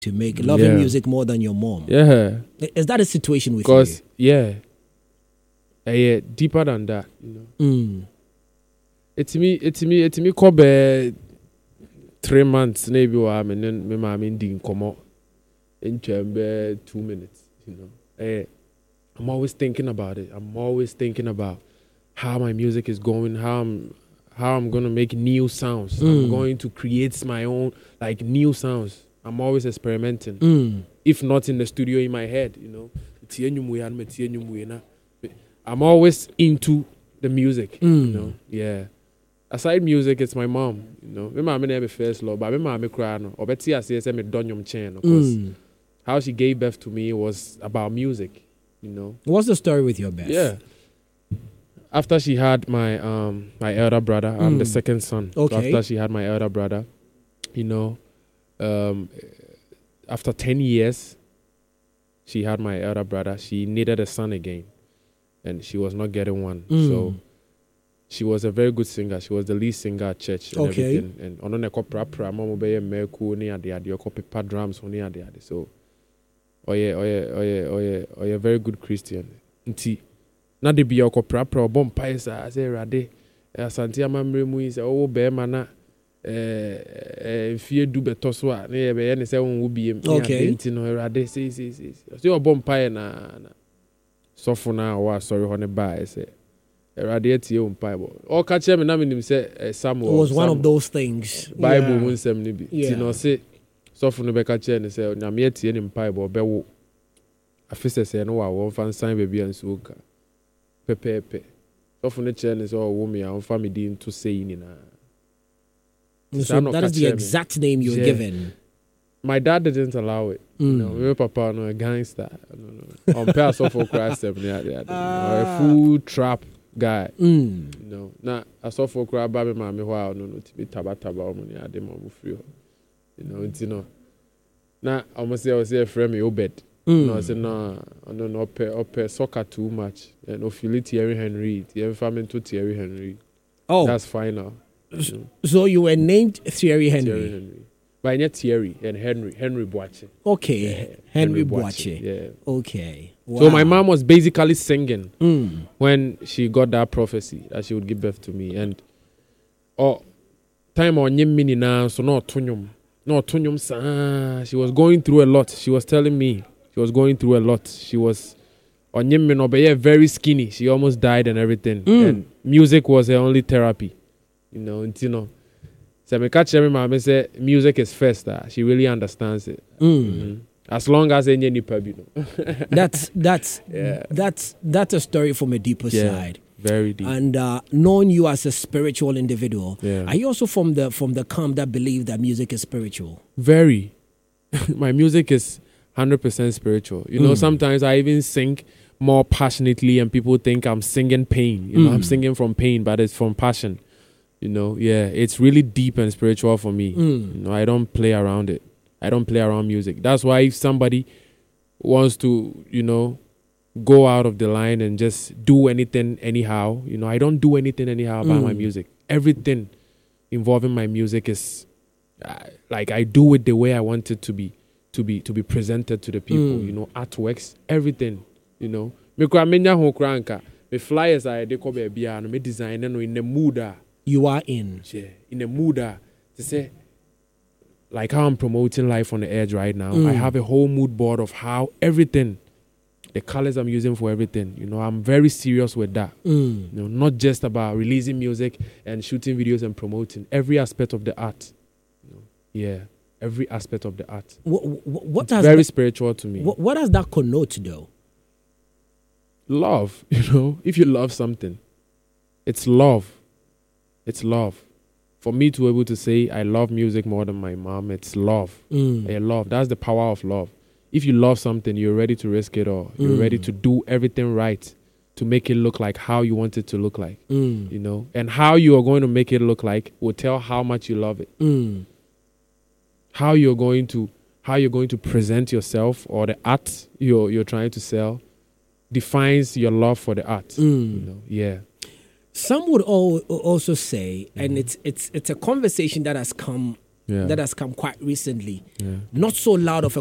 to make loving music more than your mom. Yeah. Is that a situation with Because, yeah, deeper than that, you know. It's me kobe 3 months maybe or me mama in komo in 2 minutes, you know. I'm always thinking about it. I'm always thinking about how my music is going, how I'm going to make new sounds. I'm going to create my own like new sounds. I'm always experimenting. If not in the studio, in my head, you know. I'm always into the music, you know. Yeah. Aside music, it's my mom, you know. My mom never first love, but my mom cry no. Or better I say me donyom chain, because how she gave birth to me was about music, you know. What's the story with your birth? Yeah. After she had my my elder brother, I'm the second son. Okay. So after she had my elder brother, you know, after 10 years, she had my elder brother. She needed a son again, and she was not getting one. So she was a very good singer. She was the lead singer at church and everything. And on the pra mama be meku ni ade paper drums oni ade. So oh yeah, very good Christian. Nti na de bia pra bom paisa say rade asante amamre mu is oh be mana fie du beto so a na ye be ne say won wo biem nti no rade say so bom pae na sofo na wa sorry ho ne ba say radiate you Bible. Or catch him and I mean say Samuel. It was one of those things. Bible won some nibi. You know say so for no be catch and say na me tie in Bible be wo. Afise say no wa won fan sign baby and so ka. Pepe. So for no chain is all wo me and family din to say ni na. So that is the exact name you're given. My dad didn't allow it. You know, my papa no a gangster. No. On pair so for Christ a full trap guy, you know. Now I saw for crab baby mommy wow no to be taba money at the mom free. You know. Now I must say I was a friend me Obed. No, I said no up soccer too much. And of Thierry Henry, the family to Thierry Henry. Oh, that's final. So you were named Thierry Henry. Thierry Henry. But not Thierry and Henry Boache. Okay, yeah, Henry Boache. Yeah. Okay. Wow. So my mom was basically singing when she got that prophecy that she would give birth to me. And time on mini now, so no tunyum. She was going through a lot. She was telling me she was going through a lot. She was on very skinny. She almost died and everything. And music was her only therapy. You know. So me catch me mama say music is first. She really understands it. As long as any nipa bi no. That's a story from a deeper side. Very deep. And knowing you as a spiritual individual, are you also from the camp that believe that music is spiritual? Very. My music is 100% spiritual. You know, sometimes I even sing more passionately, and people think I'm singing pain. You know, I'm singing from pain, but it's from passion. You know, it's really deep and spiritual for me. You know, I don't play around it. I don't play around music. That's why if somebody wants to, you know, go out of the line and just do anything anyhow, you know, I don't do anything anyhow about my music. Everything involving my music is like I do it the way I want it to be presented to the people. You know, artworks, everything. You know, me flyers I me design in the mood. You are in a mood to say, like how I'm promoting Life on the Edge right now. I have a whole mood board of how everything, the colors I'm using for everything. You know, I'm very serious with that. You know, not just about releasing music and shooting videos and promoting every aspect of the art. You know, every aspect of the art. What it's very spiritual to me. What does that connote though? Love. You know, if you love something, it's love. It's love. For me to be able to say I love music more than my mom, it's love. Love. That's the power of love. If you love something, you're ready to risk it all. You're ready to do everything right to make it look like how you want it to look like. You know, and how you are going to make it look like will tell how much you love it. How you're going to present yourself or the art you're trying to sell defines your love for the art. You know, Some would also say, and it's a conversation that has come that has come quite recently. Not so loud of a